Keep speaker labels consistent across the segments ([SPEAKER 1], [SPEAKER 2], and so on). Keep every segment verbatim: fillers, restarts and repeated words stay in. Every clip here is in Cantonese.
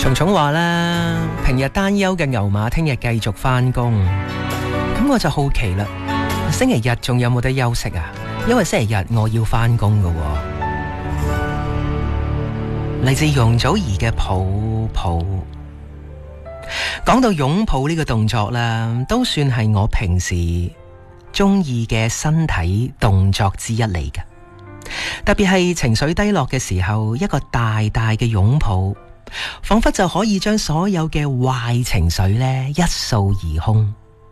[SPEAKER 1] 蟲蟲話啦，平日單休嘅牛馬聽日繼續返工，咁我就好奇啦，星期日仲有冇得休息啊？因為星期日我要返工㗎喎。嚟自容祖兒嘅抱抱。講到擁抱呢個動作啦，都算係我平時中意嘅身體動作之一嚟嘅。特別係情緒低落嘅時候，一個大大嘅擁抱，仿佛就可以將所有嘅壞情緒呢一掃而空。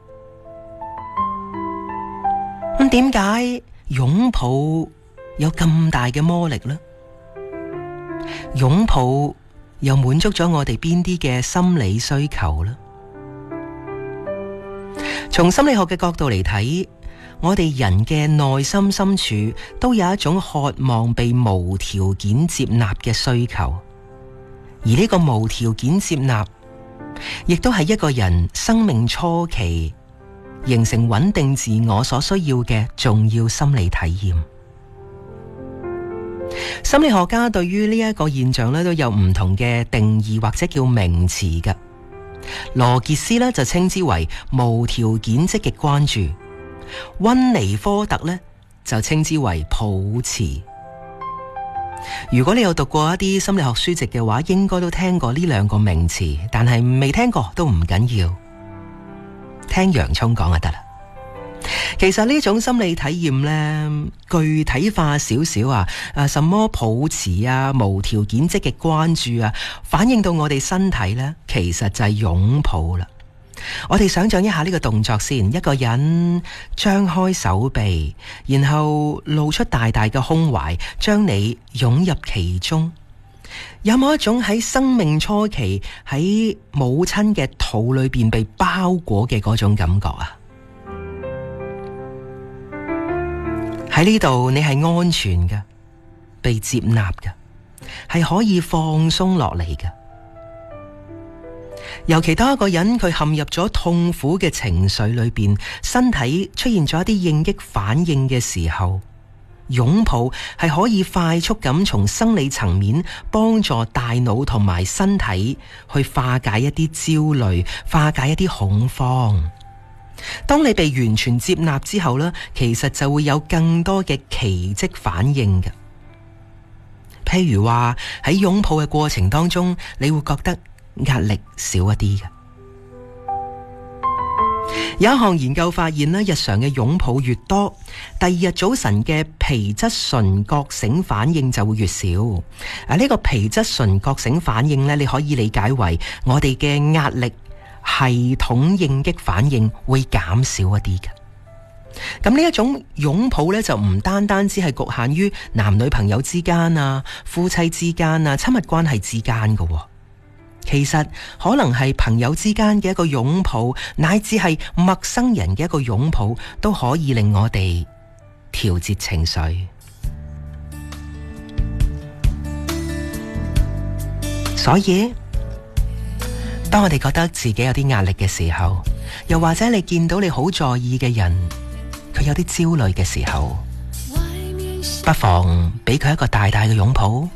[SPEAKER 1] 咁點解擁抱有咁大嘅魔力呢？擁抱又滿足咗我哋邊啲嘅心理需求呢？從心理學嘅角度嚟睇，我哋人嘅內心深處都有一種渴望被無條件接納嘅需求，而呢個無條件接納，亦都係一個人生命初期形成穩定自我所需要嘅重要心理體驗。心理學家對於呢一個現象咧都有唔同嘅定義或者叫名詞嘅。羅傑斯咧就稱之為無條件積極關注，溫尼科特咧就稱之為抱持。如果你有讀過一啲心理學書籍嘅話，應該都聽過呢兩個名詞，但係未聽過都唔緊要，聽洋蔥講就得啦。其實呢種心理體驗呢，具體化少少啊，誒，什麼抱持啊，無條件積極關注啊，反映到我哋身體呢，其實就係擁抱啦。我哋想象一下呢個動作先，一個人張開手臂，然後露出大大嘅胸懷，將你擁入其中。有冇一種喺生命初期喺母親嘅肚裏邊被包裹嘅嗰種感覺啊？喺呢度你係安全嘅，被接納嘅，係可以放鬆落嚟嘅。尤其當一個人佢陷入咗痛苦嘅情緒裏邊，身體出現咗一啲應激反應嘅時候，擁抱係可以快速咁從生理層面幫助大腦同埋身體去化解一啲焦慮，化解一啲恐慌。當你被完全接納之後呢，其實就會有更多嘅奇蹟反應嘅。譬如話喺擁抱嘅過程當中，你會覺得壓力少一啲嘅。有一項研究發現呢，日常嘅擁抱越多，第二日早晨嘅皮質醇覺醒反應就會越少。啊，呢個皮質醇覺醒反應呢，你可以理解為我哋嘅壓力系統應激反應會減少一啲嘅。咁呢一種擁抱呢，就唔單單只係局限於男女朋友之間啊、夫妻之間啊、親密關係之間嘅。其實可能係朋友之間嘅一個擁抱，乃至係陌生人嘅一個擁抱，都可以令我哋調節情緒。所以當我哋覺得自己有啲壓力嘅時候，又或者你見到你好在意嘅人佢有啲焦慮嘅時候，不妨俾佢一個大大嘅擁抱。